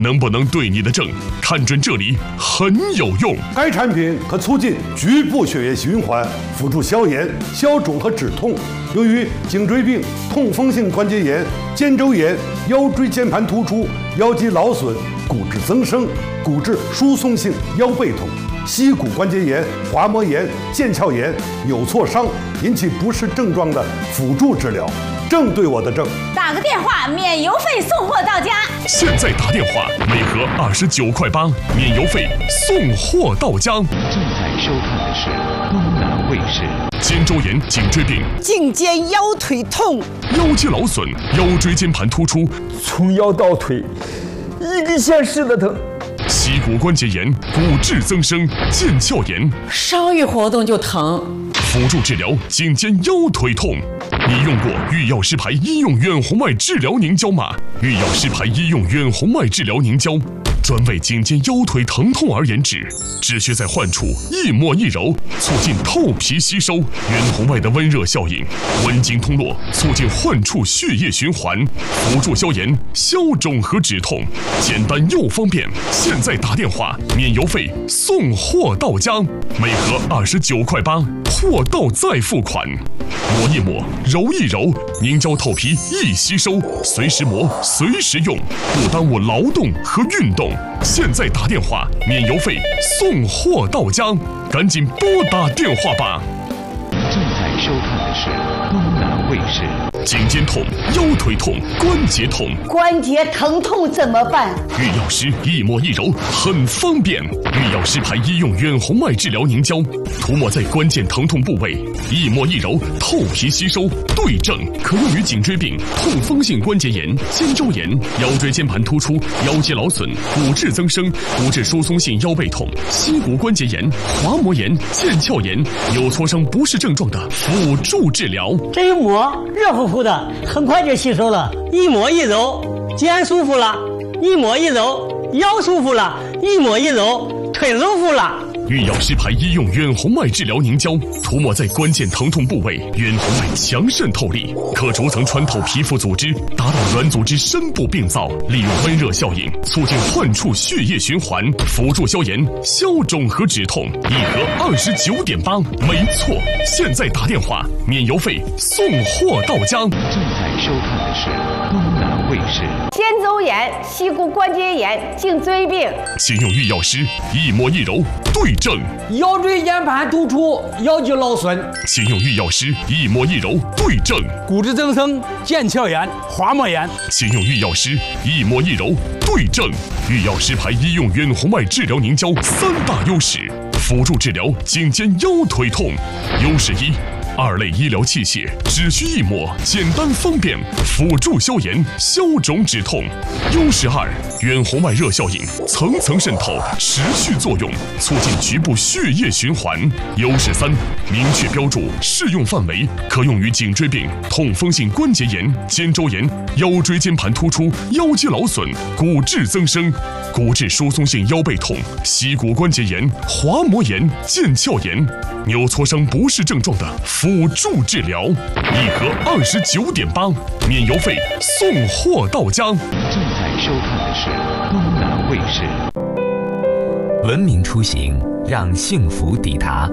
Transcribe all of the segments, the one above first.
能不能对你的症看准这里很有用。 该产品可促进局部血液循环，辅助消炎、消肿和止痛。由于颈椎病、痛风性关节炎、肩周炎、腰椎间盘突出、腰肌劳损、骨质增生、骨质疏松性腰背痛、膝骨关节炎、滑膜炎、腱鞘炎、扭挫伤引起不适症状的辅助治疗。正对我的症， 打个电话免邮费送货到家。 现在打电话，每盒29块8，免邮费送货到家。 正在收看的是东南卫视。 肩周炎、颈椎病、 颈肩腰腿痛、 腰肌劳损、腰椎间盘突出， 从腰到腿一根线似的疼。 膝骨关节炎、骨质增生、腱鞘炎， 稍一活动就疼。 辅助治疗颈肩腰腿痛。你用过御药师牌医用远红外治疗凝胶吗？御药师牌医用远红外治疗凝胶，专为颈肩腰腿疼痛而研制，只需在患处一抹一揉，促进透皮吸收，远红外的温热效应，温经通络，促进患处血液循环，辅助消炎、消肿和止痛，简单又方便。现在打电话，免邮费送货到家，每盒29块8，货到再付款。抹一抹，揉一揉，凝胶透皮易吸收，随时磨随时用，不耽误劳动和运动。现在打电话，免邮费送货到家，赶紧拨打电话吧。 正在收看的是东南卫视。 颈肩痛、腰腿痛、关节痛， 关节疼痛怎么办？ 御药师一抹一揉很方便。御药师牌医用远红外治疗凝胶，涂抹在关键疼痛部位，一抹一揉，透皮吸收，对症，可用于颈椎病、痛风性关节炎、肩周炎、腰椎间盘突出、腰肌劳损、骨质增生、骨质疏松性腰背痛、膝骨关节炎、滑膜炎、腱鞘炎、扭挫伤不适症状的辅助治疗。 这一抹热乎乎的，很快就吸收了。一抹一揉，肩舒服了；一抹一揉，腰舒服了；一抹一揉，腿舒服了。 御药师牌医用远红外治疗凝胶，涂抹在关键疼痛部位，远红外强渗透力，可逐层穿透皮肤组织，达到软组织深部病灶，利用温热效应，促进患处血液循环，辅助消炎、消肿和止痛。一盒29.8，没错。现在打电话，免邮费送货到家。 正在收看的是东南卫视。 肩周炎、膝骨关节炎、颈椎病， 请用御药师一抹一揉，对症。 腰椎间盘突出、腰肌劳损， 请用御药师一抹一揉，对症。 骨质增生、腱鞘炎、滑膜炎， 请用御药师一抹一揉，对症。御药师牌医用远红外治疗凝胶3大优势，辅助治疗颈肩腰腿痛。优势1。2类医疗器械只需一抹，简单方便，辅助消炎、消肿止痛。优势2，远红外热效应层层渗透，持续作用，促进局部血液循环。优势3，明确标注适用范围，可用于颈椎病、痛风性关节炎、肩周炎、腰椎间盘突出、腰肌劳损、骨质增生、骨质疏松性腰背痛、膝骨关节炎、滑膜炎、腱鞘炎、扭挫伤不适症状的辅助治疗。一盒29.8，免邮费送货到家。 正在收看的是东南卫视。 文明出行，让幸福抵达。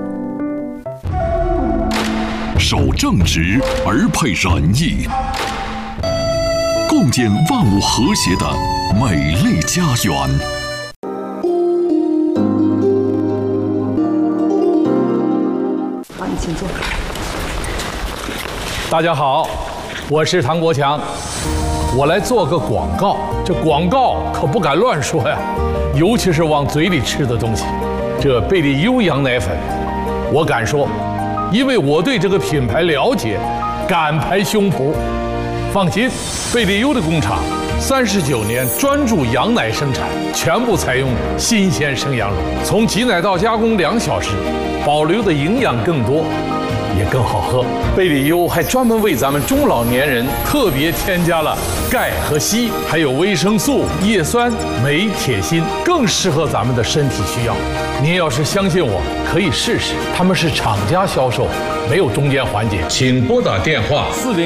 守正直而配仁义，共建万物和谐的美丽家园。 好，你请坐。 大家好，我是唐国强，我来做个广告。这广告可不敢乱说呀，尤其是往嘴里吃的东西。这贝利优羊奶粉，我敢说，因为我对这个品牌了解，敢拍胸脯。放心，贝利优的工厂39年专注羊奶生产，全部采用新鲜生羊乳，从挤奶到加工2小时，保留的营养更多，也更好喝。贝里优还专门为咱们中老年人特别添加了钙和硒，还有维生素、叶酸、镁、铁、锌，更适合咱们的身体需要。您要是相信我，可以试试。他们是厂家销售，没有中间环节。请拨打电话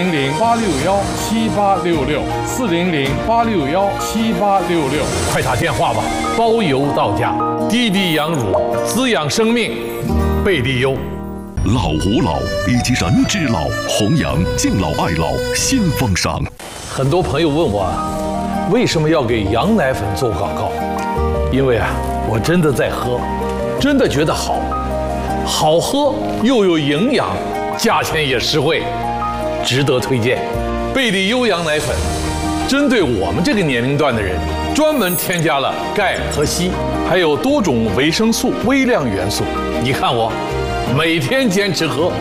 400-861-7866，400-861-7866，快打电话吧，包邮到家。滴滴羊乳，滋养生命，贝利优。 老吾老以及人之老，弘扬敬老爱老新风尚。 很多朋友问我，为什么要给羊奶粉做广告？因为我真的在喝，真的觉得好喝又有营养，价钱也实惠，值得推荐。贝利优羊奶粉针对我们这个年龄段的人，专门添加了钙和硒，还有多种维生素、微量元素。你看我每天坚持喝。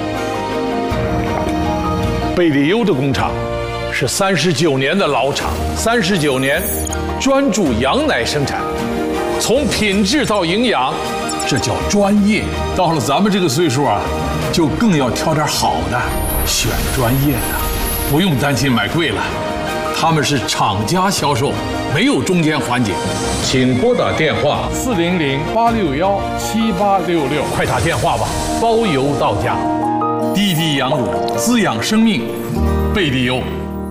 贝利优的工厂是39年的老厂，39年专注羊奶生产，从品质到营养，这叫专业。到了咱们这个岁数就更要挑点好的，选专业的，不用担心买贵了。他们是厂家销售，没有中间环节。请拨打电话400-861-7866，快打电话吧，包邮到家。滴滴羊乳，滋养生命，贝利优。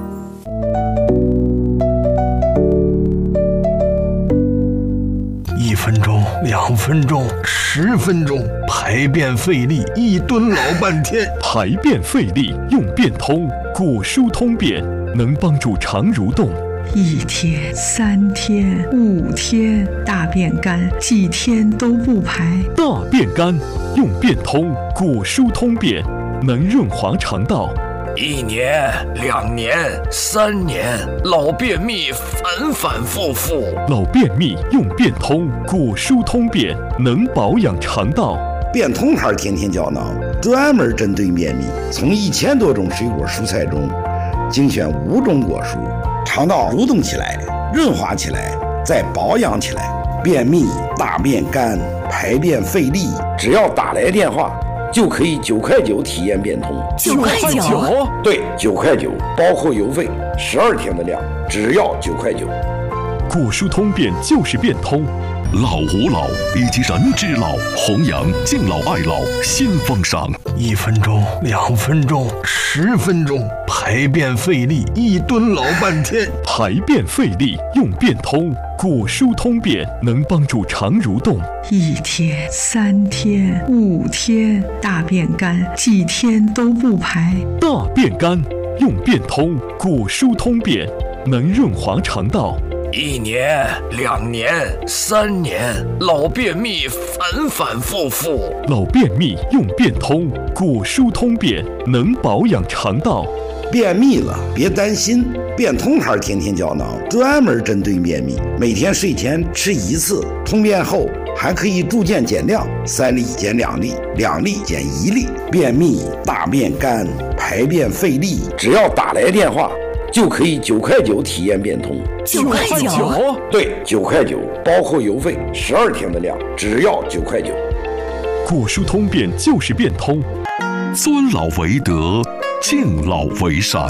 1分钟、2分钟、10分钟，排便费力，一蹲老半天。 排便费力用便通，果蔬通便，能帮助肠蠕动。 1天、3天、5天，大便干，几天都不排。 大便干用便通，果蔬通便，能润滑肠道。 1年、2年、3年，老便秘反反复复。 老便秘用便通，果蔬通便，能保养肠道。 便通牌天天胶囊专门针对便秘，从1000多种水果蔬菜中精选5种果蔬，肠道蠕动起来，润滑起来，再保养起来。便秘、大便干、排便费力，只要打来电话就可以9块9体验便通。 9块9？ 对，9块9，包括邮费，12天的量，只要9块9。 果蔬通便就是便通。 老吾老以及人之老，弘扬敬老爱老新风尚。 1分钟、2分钟、10分钟，排便费力，一蹲老半天。 排便费力用便通，果蔬通便，能帮助肠蠕动。 1天、3天、5天，大便干，几天都不排。 大便干用便通，果蔬通便，能润滑肠道。 1年、2年、3年，老便秘反反复复。 老便秘用便通，果蔬通便，能保养肠道。 便秘了别担心，便通牌天天胶囊专门针对便秘，每天睡前吃1次，通便后还可以逐渐减量，3粒减2粒，2粒减1粒。便秘、大便干、排便费力，只要打来电话就可以9块9体验便通。 9块9？ 对，9块9，包括邮费，12天的量，只要9块9。 果蔬通便就是便通。 尊老为德，敬老为善。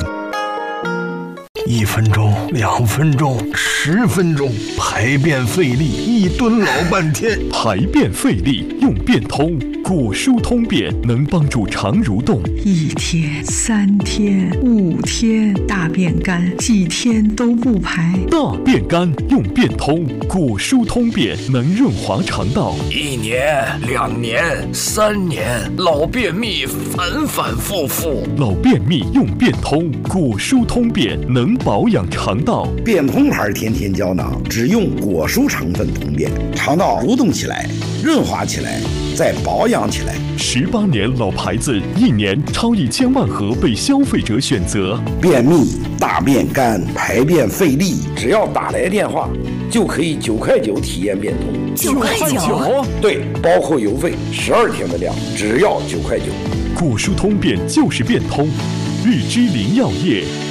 1分钟、2分钟、10分钟，排便费力，一蹲老半天。 排便费力用便通，果蔬通便，能帮助肠蠕动。 1天、3天、5天，大便干，几天都不排。 大便干用便通，果蔬通便，能润滑肠道。 1年、2年、3年，老便秘反反复复。 老便秘用便通，果蔬通便，能保养肠道。 便通牌天天胶囊只用果蔬成分通便，肠道蠕动起来，润滑起来，再保养起来。 18年老牌子，1年超1000万盒被消费者选择。 便秘、大便干、排便费力，只要打来电话就可以9块9体验便通。 9块9？ 对，包括邮费，12天的量，只要9块9。 果蔬通便就是便通，日之林药业。